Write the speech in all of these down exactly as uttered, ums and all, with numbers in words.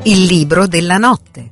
Il libro della notte.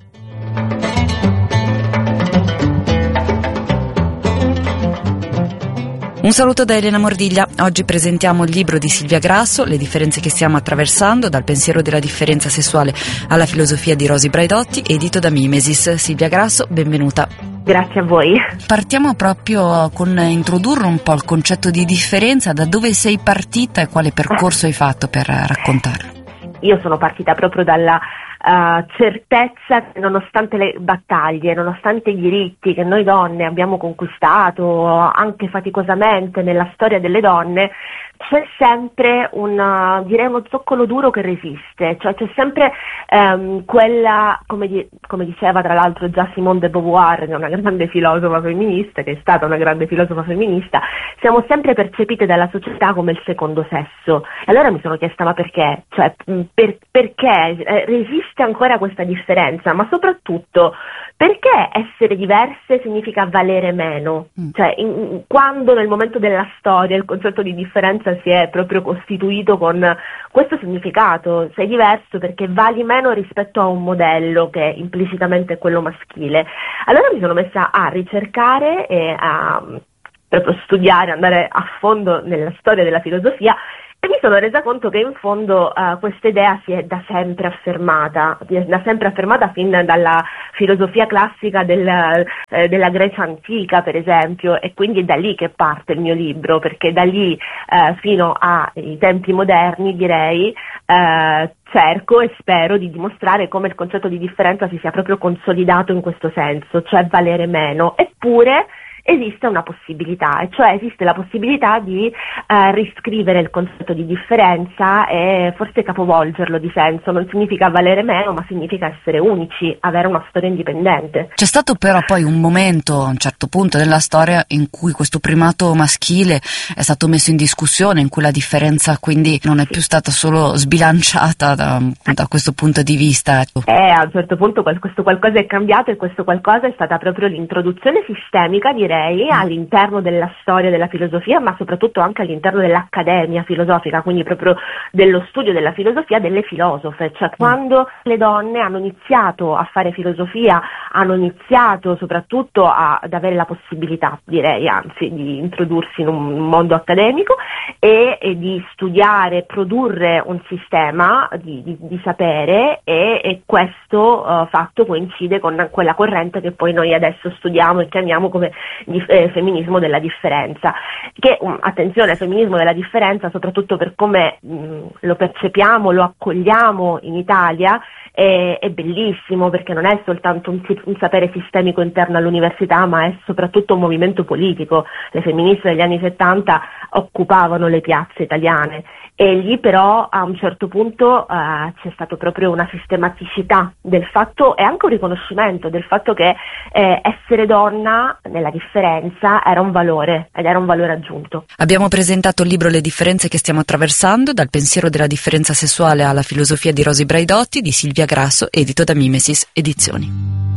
Un saluto da Elena Mordiglia. Oggi presentiamo il libro di Silvia Grasso, Le differenze che stiamo attraversando, dal pensiero della differenza sessuale alla filosofia di Rosi Braidotti, edito da Mimesis. Silvia Grasso, benvenuta. Grazie a voi. Partiamo proprio con introdurre un po' il concetto di differenza, da dove sei partita e quale percorso hai fatto per raccontarlo. Io sono partita proprio dalla uh, certezza che nonostante le battaglie, nonostante i diritti che noi donne abbiamo conquistato anche faticosamente nella storia delle donne, c'è sempre un, direi, uno zoccolo duro che resiste, cioè c'è sempre um, quella, come, di, come diceva tra l'altro già Simone de Beauvoir, che è una grande filosofa femminista, che è stata una grande filosofa femminista, siamo sempre percepite dalla società come il secondo sesso. E allora mi sono chiesta, ma perché? Cioè, per, perché eh, resiste ancora questa differenza? Ma soprattutto, perché essere diverse significa valere meno? Mm. Cioè, in, quando nel momento della storia il concetto di differenza si è proprio costituito con questo significato: sei diverso perché vali meno rispetto a un modello che implicitamente è quello maschile. Allora mi sono messa a ricercare e a proprio studiare, andare a fondo nella storia della filosofia, e mi sono resa conto che in fondo uh, questa idea si è da sempre affermata, da sempre affermata fin dalla filosofia classica del, eh, della Grecia antica, per esempio, e quindi è da lì che parte il mio libro, perché da lì eh, fino ai tempi moderni, direi, eh, cerco e spero di dimostrare come il concetto di differenza si sia proprio consolidato in questo senso, cioè valere meno. Eppure esiste una possibilità, e cioè esiste la possibilità di eh, riscrivere il concetto di differenza e forse capovolgerlo di senso. Non significa valere meno, ma significa essere unici, avere una storia indipendente. C'è stato però poi un momento, a un certo punto della storia, in cui questo primato maschile è stato messo in discussione, in cui la differenza quindi non è più stata solo sbilanciata da, da questo punto di vista. Eh, a un certo punto questo qualcosa è cambiato, e questo qualcosa è stata proprio l'introduzione sistemica, direi, all'interno della storia della filosofia, ma soprattutto anche all'interno dell'accademia filosofica, quindi proprio dello studio della filosofia delle filosofe. Cioè, quando le donne hanno iniziato a fare filosofia, hanno iniziato soprattutto a, ad avere la possibilità, direi, anzi, di introdursi in un mondo accademico e, e di studiare, produrre un sistema di, di, di sapere, e, e questo uh, fatto coincide con quella corrente che poi noi adesso studiamo e chiamiamo come di, eh, femminismo della differenza, che, um, attenzione, femminismo della differenza, soprattutto per come mh, lo percepiamo, lo accogliamo in Italia, è, è bellissimo, perché non è soltanto un, un sapere sistemico interno all'università, ma è soprattutto un movimento politico. Le femministe degli anni settanta occupavano le piazze italiane, e lì però a un certo punto uh, c'è stato proprio una sistematicità del fatto, e anche un riconoscimento del fatto che eh, essere donna nella differenza era un valore, ed era un valore aggiunto. Abbiamo presentato il libro Le differenze che stiamo attraversando, dal pensiero della differenza sessuale alla filosofia di Rosi Braidotti, di Silvia Grasso, edito da Mimesis Edizioni.